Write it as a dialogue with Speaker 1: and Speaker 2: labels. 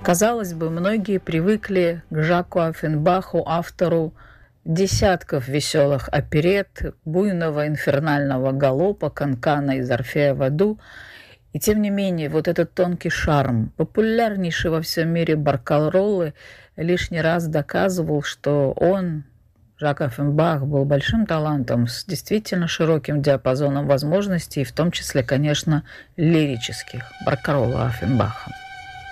Speaker 1: Казалось бы, многие привыкли к Жаку Оффенбаху, автору десятков веселых оперет, буйного инфернального галопа, канкана из «Орфея в аду». И тем не менее, вот этот тонкий шарм, популярнейший во всем мире баркароллы, лишний раз доказывал, что он, Жак Оффенбах, был большим талантом с действительно широким диапазоном возможностей, в том числе, конечно, лирических, баркаролла Оффенбаха.